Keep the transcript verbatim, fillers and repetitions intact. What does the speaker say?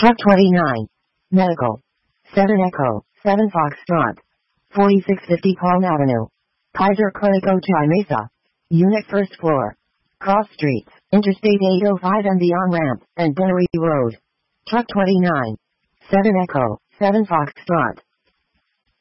Truck twenty-nine. Medical. seven Echo, seven Foxtrot. forty-six fifty Palm Avenue. Kaiser Clinic Ochai Mesa. Unit first floor. Cross streets, Interstate eight oh five and the on-ramp, and Bunnery Road. Truck twenty-nine. seven Echo, seven Foxtrot.